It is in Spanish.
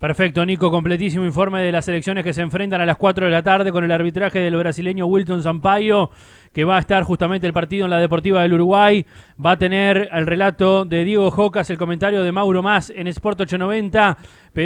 Perfecto, Nico, completísimo informe de las elecciones que se enfrentan a las 4 de la tarde con el arbitraje del brasileño Wilton Sampaio, que va a estar justamente el partido en la Deportiva del Uruguay. Va a tener el relato de Diego Jocas, el comentario de Mauro Mas en Sport 890.